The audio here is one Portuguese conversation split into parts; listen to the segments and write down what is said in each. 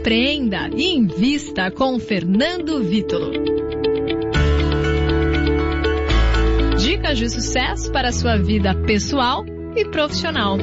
Empreenda e invista com Fernando Vítolo. Dicas de sucesso para a sua vida pessoal e profissional.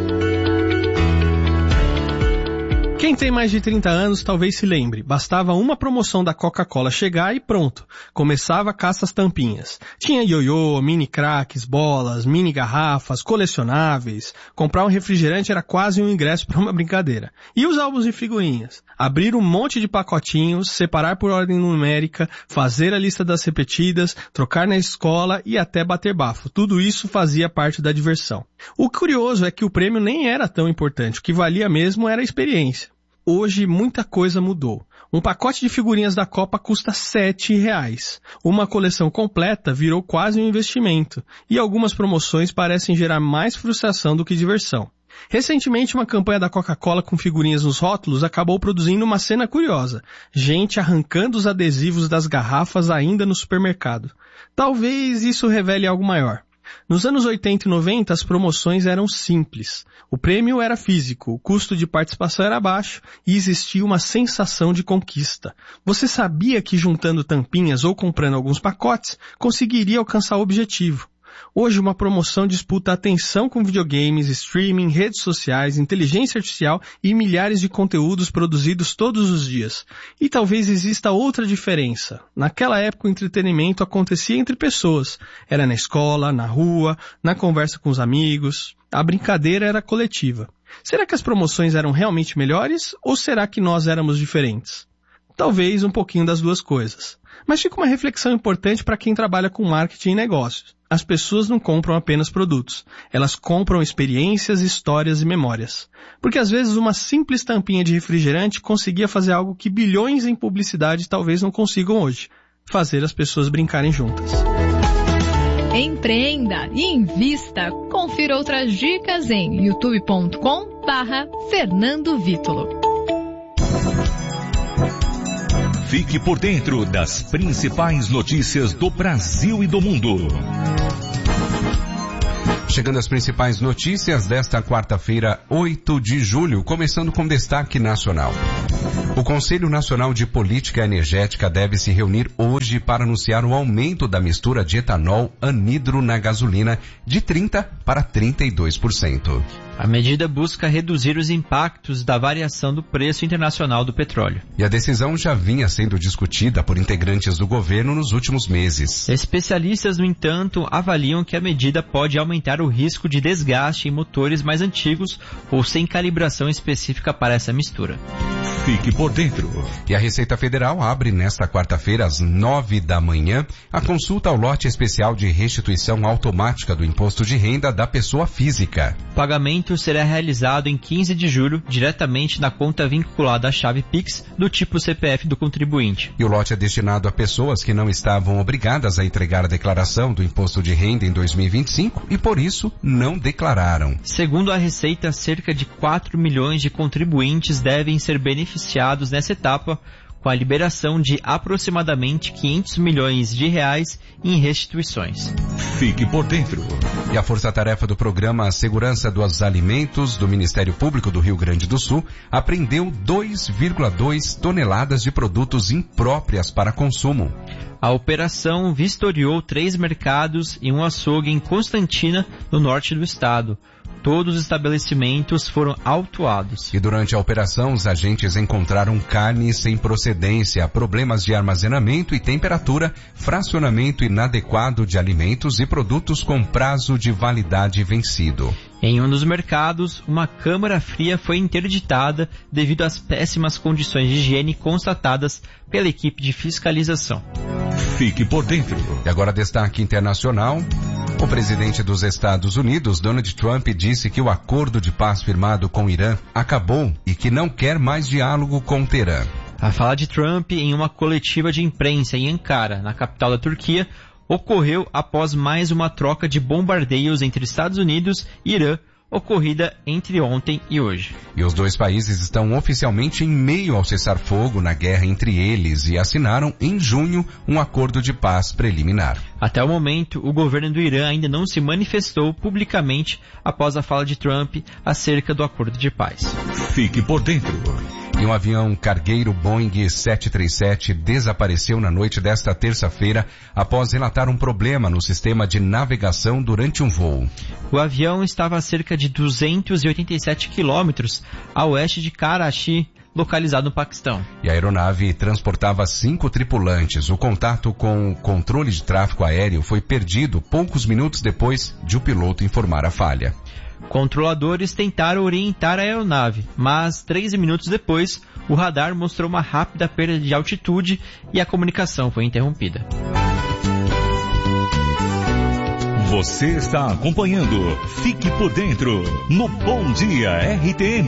Quem tem mais de 30 anos talvez se lembre, bastava uma promoção da Coca-Cola chegar e pronto, começava a caça às tampinhas. Tinha ioiô, mini craques, bolas, mini garrafas, colecionáveis. Comprar um refrigerante era quase um ingresso para uma brincadeira. E os álbuns de figurinhas? Abrir um monte de pacotinhos, separar por ordem numérica, fazer a lista das repetidas, trocar na escola e até bater bafo. Tudo isso fazia parte da diversão. O curioso é que o prêmio nem era tão importante, o que valia mesmo era a experiência. Hoje muita coisa mudou. Um pacote de figurinhas da Copa custa R$7. Uma coleção completa virou quase um investimento. E algumas promoções parecem gerar mais frustração do que diversão. Recentemente, uma campanha da Coca-Cola com figurinhas nos rótulos acabou produzindo uma cena curiosa. Gente arrancando os adesivos das garrafas ainda no supermercado. Talvez isso revele algo maior. Nos anos 80 e 90, as promoções eram simples. O prêmio era físico, o custo de participação era baixo e existia uma sensação de conquista. Você sabia que juntando tampinhas ou comprando alguns pacotes, conseguiria alcançar o objetivo. Hoje, uma promoção disputa atenção com videogames, streaming, redes sociais, inteligência artificial e milhares de conteúdos produzidos todos os dias. E talvez exista outra diferença. Naquela época, o entretenimento acontecia entre pessoas. Era na escola, na rua, na conversa com os amigos. A brincadeira era coletiva. Será que as promoções eram realmente melhores ou será que nós éramos diferentes? Talvez um pouquinho das duas coisas. Mas fica uma reflexão importante para quem trabalha com marketing e negócios. As pessoas não compram apenas produtos. Elas compram experiências, histórias e memórias. Porque às vezes uma simples tampinha de refrigerante conseguia fazer algo que bilhões em publicidade talvez não consigam hoje. Fazer as pessoas brincarem juntas. Empreenda e invista. Confira outras dicas em youtube.com/Fernando Vítolo. Fique por dentro das principais notícias do Brasil e do mundo. Chegando às principais notícias desta quarta-feira, 8 de julho, começando com destaque nacional. O Conselho Nacional de Política Energética deve se reunir hoje para anunciar o aumento da mistura de etanol anidro na gasolina de 30% para 32%. A medida busca reduzir os impactos da variação do preço internacional do petróleo. E a decisão já vinha sendo discutida por integrantes do governo nos últimos meses. Especialistas, no entanto, avaliam que a medida pode aumentar o risco de desgaste em motores mais antigos ou sem calibração específica para essa mistura. Fique por dentro. E a Receita Federal abre nesta quarta-feira às 9 da manhã a consulta ao lote especial de restituição automática do imposto de renda da pessoa física. O pagamento será realizado em 15 de julho diretamente na conta vinculada à chave Pix do tipo CPF do contribuinte. E o lote é destinado a pessoas que não estavam obrigadas a entregar a declaração do imposto de renda em 2025 e por isso não declararam. Segundo a Receita, cerca de 4 milhões de contribuintes devem ser beneficiados nessa etapa, com a liberação de aproximadamente 500 milhões de reais em restituições. Fique por dentro. E a força-tarefa do Programa Segurança dos Alimentos do Ministério Público do Rio Grande do Sul apreendeu 2,2 toneladas de produtos impróprias para consumo. A operação vistoriou 3 mercados e um açougue em Constantina, no norte do estado. Todos os estabelecimentos foram autuados. E durante a operação, os agentes encontraram carne sem procedência, problemas de armazenamento e temperatura, fracionamento inadequado de alimentos e produtos com prazo de validade vencido. Em um dos mercados, uma câmara fria foi interditada devido às péssimas condições de higiene constatadas pela equipe de fiscalização. Fique por dentro. E agora destaque internacional. O presidente dos Estados Unidos, Donald Trump, disse que o acordo de paz firmado com o Irã acabou e que não quer mais diálogo com Teherã. A fala de Trump em uma coletiva de imprensa em Ankara, na capital da Turquia, ocorreu após mais uma troca de bombardeios entre Estados Unidos e Irã, ocorrida entre ontem e hoje. E os dois países estão oficialmente em meio ao cessar-fogo na guerra entre eles e assinaram em junho um acordo de paz preliminar. Até o momento, o governo do Irã ainda não se manifestou publicamente após a fala de Trump acerca do acordo de paz. Fique por dentro. E um avião cargueiro Boeing 737 desapareceu na noite desta terça-feira após relatar um problema no sistema de navegação durante um voo. O avião estava a cerca de 287 quilômetros a oeste de Karachi, localizado no Paquistão. E a aeronave transportava 5 tripulantes. O contato com o controle de tráfego aéreo foi perdido poucos minutos depois de o piloto informar a falha. Controladores tentaram orientar a aeronave, mas 13 minutos depois, o radar mostrou uma rápida perda de altitude e a comunicação foi interrompida. Você está acompanhando Fique por Dentro no Bom Dia RTM.